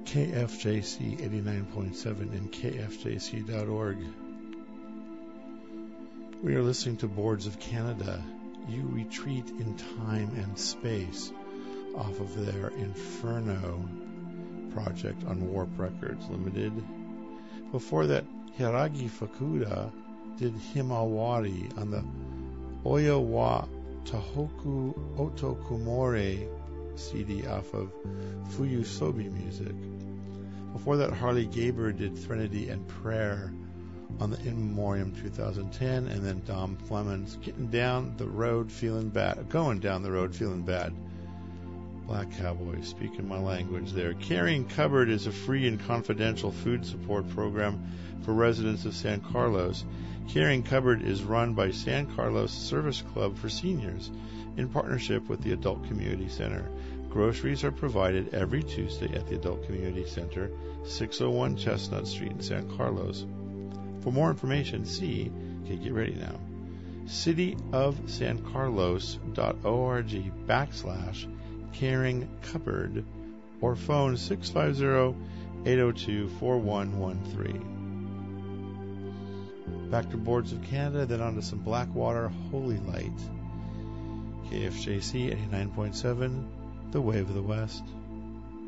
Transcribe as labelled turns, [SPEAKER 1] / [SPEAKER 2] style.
[SPEAKER 1] KFJC 89.7 and KFJC.org. We are listening to Boards of Canada. You retreat in time and space off of their Inferno project on Warp Records Limited. Before that, Hiragi Fukuda did Himawari on the Oyo wa Tohoku Otokumore CD off of Fuyusobi Music. Before that, Harley Gaber did Threnody and Prayer on the In Memoriam 2010, and then Dom Flemons going down the road feeling bad. Black Cowboys, speaking my language there. Carrying Cupboard is a free and confidential food support program for residents of San Carlos. Carrying Cupboard is run by San Carlos Service Club for Seniors in partnership with the Adult Community Center. Groceries are provided every Tuesday at the Adult Community Center, 601 Chestnut Street in San Carlos. For more information, get ready now, cityofsancarlos.org/Caring Cupboard or phone 650-802-4113. Back to Boards of Canada, then on to some Blackwater Holy Light. KFJC 89.7, The Wave of the West.